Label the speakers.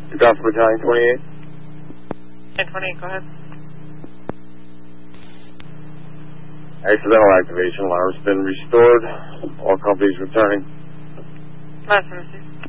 Speaker 1: You got for Battalion 28?
Speaker 2: 1028, go ahead.
Speaker 1: Accidental activation. Alarm's been restored. All companies returning.
Speaker 2: Last one, received.